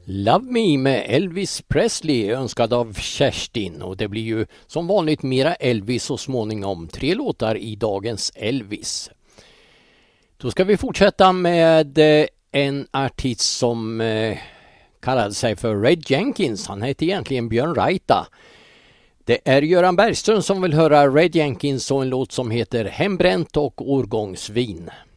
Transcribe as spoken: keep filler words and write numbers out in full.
Love Me med Elvis Presley önskad av Kerstin, och det blir ju som vanligt mera Elvis så småningom. Tre låtar i dagens Elvis. Då ska vi fortsätta med en artist som eh, kallade sig för Red Jenkins. Han heter egentligen Björn Raita. Det är Göran Bergström som vill höra Red Jenkins och en låt som heter Hembränt och årgångsvin.